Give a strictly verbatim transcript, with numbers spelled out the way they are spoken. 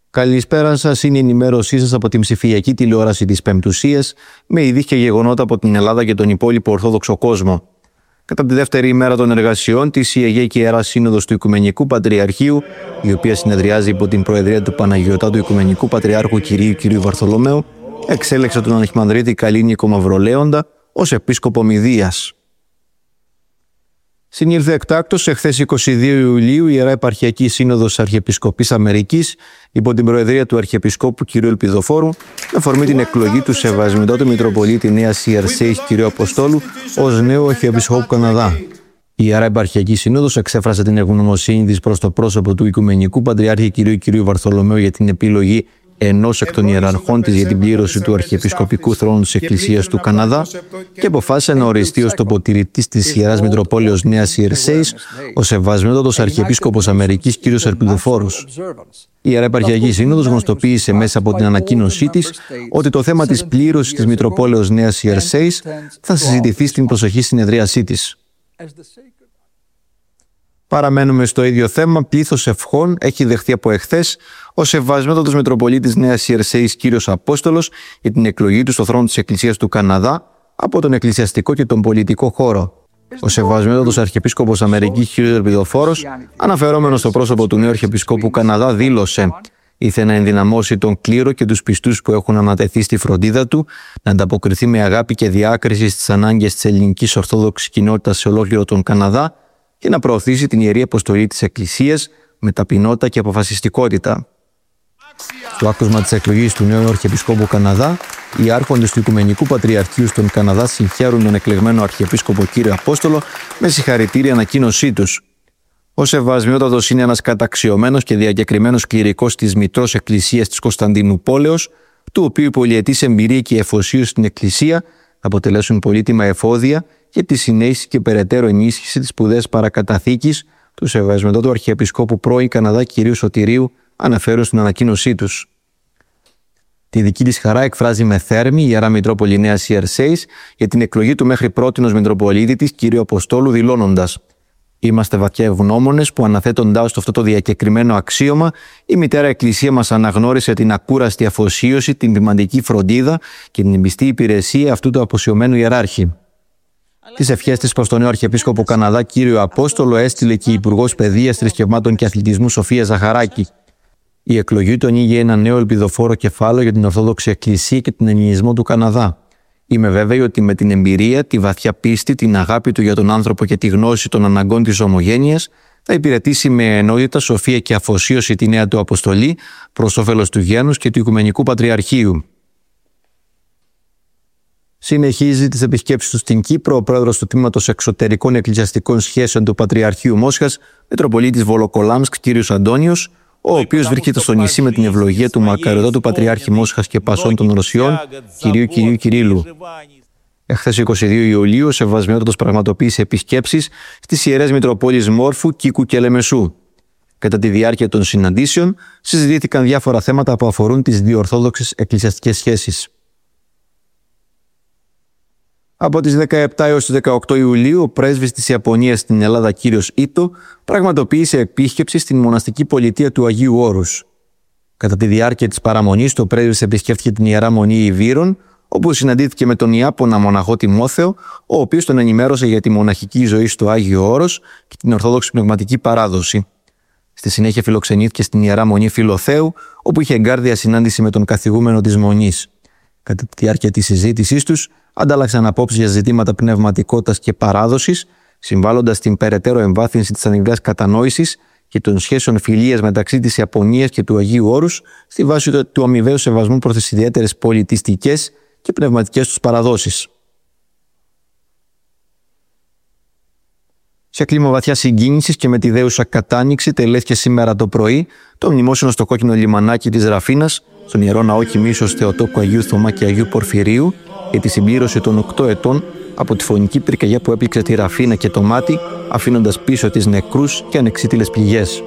Καλησπέρα σας, είναι η ενημέρωσή σας από την ψηφιακή τηλεόραση της Πεμπτουσίας με ειδήσεις και γεγονότα από την Ελλάδα και τον υπόλοιπο Ορθόδοξο κόσμο. Κατά τη δεύτερη ημέρα των εργασιών της, η Αγία και Ιερά Σύνοδος του Οικουμενικού Πατριαρχείου, η οποία συνεδριάζει υπό την προεδρία του Παναγιωτάτου Οικουμενικού Πατριάρχου Κυρίου Κυρίου Βαρθολομαίου, εξέλεξε τον Αρχιμανδρίτη Καλλίνικο Μαυρολέοντα ως Επίσκοπο Μηδίας. Συνήλθε εκτάκτως εχθές εικοστή δεύτερη Ιουλίου η Ιερά Επαρχιακή Σύνοδος Αρχιεπισκοπής Αμερικής υπό την προεδρία του Αρχιεπισκόπου κ. Ελπιδοφόρου, με αφορμή την εκλογή του Σεβασμιότατου Μητροπολίτη Νέας Ιερσέης κ. Αποστόλου ως νέο Αρχιεπισκόπου Καναδά. Η Ιερά Επαρχιακή Σύνοδος εξέφρασε την ευγνωμοσύνη της προς το πρόσωπο του Οικουμενικού Πατριάρχη κ. κ. Βαρθολομαίου για την επιλογή ενός εκ των ιεραρχών της για την πλήρωση του Αρχιεπισκοπικού θρόνου της Εκκλησίας του Καναδά και αποφάσισε να οριστεί ως τοποτηρητής της Ιεράς Μητροπόλεως Νέας Ιερσέης ο Σεβασμιότατος Αρχιεπίσκοπος Αμερικής κ. Ελπιδοφόρος. Η Ιερά Επαρχιακή Σύνοδος γνωστοποίησε μέσα από την ανακοίνωσή της ότι το θέμα της πλήρωσης της Μητροπόλεως Νέας Ιερσέης θα συζητηθεί στην προσεχή συνεδρίασή της. Παραμένουμε στο ίδιο θέμα. Πλήθος ευχών έχει δεχθεί από εχθές ο Σεβασμιότατος Μητροπολίτης Νέας Ιερσέης κ. Απόστολος για την εκλογή του στο θρόνο της Εκκλησίας του Καναδά από τον εκκλησιαστικό και τον πολιτικό χώρο. Ο Σεβασμιότατος Αρχιεπίσκοπος Αμερικής κ. Ελπιδοφόρος, αναφερόμενος στο πρόσωπο του νέου Αρχιεπισκόπου Καναδά, δήλωσε: ήθελε να ενδυναμώσει τον κλήρο και τους πιστούς που έχουν ανατεθεί στη φροντίδα του, να ανταποκριθεί με αγάπη και διάκριση στις ανάγκες της ελληνικής Ορθόδοξης κοινότητας σε ολόκληρο τον Καναδά και να προωθήσει την ιερή αποστολή της Εκκλησίας με ταπεινότητα και αποφασιστικότητα. Στο άκουσμα της εκλογής του νέου Αρχιεπισκόπου Καναδά, οι άρχοντες του Οικουμενικού Πατριαρχείου στον Καναδά συγχαίρουν τον εκλεγμένο Αρχιεπίσκοπο κ. Απόστολο με συγχαρητήρια ανακοίνωσή τους. Ο Σεβασμιότατος είναι ένας καταξιωμένος και διακεκριμένος κληρικός της Μητρός Εκκλησίας της Κωνσταντινουπόλεως, του οποίου η πολυετής εμπειρία και η εφοσίωση στην Εκκλησία θα αποτελέσουν πολύτιμα εφόδια για τη συνέχιση και περαιτέρω ενίσχυση της σπουδαίας παρακαταθήκης του Σεβασμιότατου Αρχιεπισκόπου πρώην Καναδά κ. Σωτηρίου, αναφέρουν στην ανακοίνωσή τους. Τη δική της χαρά εκφράζει με θέρμη η Ιερά Μητρόπολη Νέας Ιερσέης για την εκλογή του μέχρι πρότινος Μητροπολίτη της κ. Αποστόλου, δηλώνοντας: είμαστε βαθιά ευγνώμονες που, αναθέτοντάς το αυτό το διακεκριμένο αξίωμα, η Μητέρα Εκκλησία μας αναγνώρισε την ακούραστη αφοσίωση, την ποιμαντική φροντίδα και την εμπιστή υπηρεσία αυτού του αποσιωμένου ιεράρχη. Τις ευχές της προς τον νέο Αρχιεπίσκοπο Καναδά κ. Απόστολο έστειλε και η Υπουργός Παιδείας, Θρησκευμάτων και Αθλητισμού Σοφία Ζαχαράκη. Η εκλογή του ανοίγει ένα νέο ελπιδοφόρο κεφάλαιο για την Ορθόδοξη Εκκλησία και τον ελληνισμό του Καναδά. Είμαι βέβαιη ότι με την εμπειρία, τη βαθιά πίστη, την αγάπη του για τον άνθρωπο και τη γνώση των αναγκών της ομογένειας, θα υπηρετήσει με ενότητα, σοφία και αφοσίωση τη νέα του αποστολή προς όφελος του γένους και του Οικουμενικού Πατριαρχείου. Συνεχίζει τις επισκέψεις του στην Κύπρο ο πρόεδρος του Τμήματος Εξωτερικών Εκκλησιαστικών Σχέσεων του Πατριαρχείου Μόσχας, Μητροπολίτης Βολοκολάμσκ κ. Αντώνιος, ο οποίος βρίσκεται στο νησί με την ευλογία του Μακαριωτάτου Πατριάρχη Μόσχας και Πασών των Ρωσιών, κυρίου Κυρίου Κυρίλλου. Εχθές εικοστή δεύτερη Ιουλίου, ο Σεβασμιότατος πραγματοποίησε επισκέψεις στις ιερές Μητροπόλεις Μόρφου, Κίκου και Λεμεσού. Κατά τη διάρκεια των συναντήσεων, συζητήθηκαν διάφορα θέματα που αφορούν τις δύο ορθόδοξες εκκλησιαστικές σχέσεις. Από τις δεκαεπτά έως τις δεκαοκτώ Ιουλίου, ο πρέσβης της Ιαπωνίας στην Ελλάδα κ. Ήτο πραγματοποίησε επίσκεψη στην μοναστική πολιτεία του Αγίου Όρους. Κατά τη διάρκεια της παραμονής του, ο πρέσβης επισκέφθηκε την Ιερά Μονή Ιβύρων, όπου συναντήθηκε με τον Ιάπωνα μοναχό Τιμόθεο, ο οποίος τον ενημέρωσε για τη μοναχική ζωή στο Άγιο Όρος και την ορθόδοξη πνευματική παράδοση. Στη συνέχεια φιλοξενήθηκε στην Ιερά Μονή Φιλοθέου, όπου είχε εγκάρδια συνάντηση με τον καθηγούμενο της Μονής. Κατά τη διάρκεια της συζήτησής τους, αντάλλαξαν απόψεις για ζητήματα πνευματικότητας και παράδοσης, συμβάλλοντας στην περαιτέρω εμβάθυνση της αμοιβαίας κατανόησης και των σχέσεων φιλίας μεταξύ της Ιαπωνίας και του Αγίου Όρους, στη βάση του αμοιβαίου σεβασμού προς τις ιδιαίτερες πολιτιστικές και πνευματικές τους παραδόσεις. Σε κλίμα βαθιά συγκίνησης και με τη δέουσα κατάνοιξη, τελέθηκε σήμερα το πρωί το μνημόσυνο στο κόκκινο λιμανάκι της Ραφίνας, στον Ιερό Ναό Κοιμήσεως Θεοτόκου Αγίου Θωμά και Αγίου Πορφυρίου, για τη συμπλήρωση των οκτώ ετών από τη φωνική πυρκαγιά που έπληξε τη Ραφίνα και το Μάτι, αφήνοντας πίσω τις νεκρούς και ανεξίτηλες πληγές.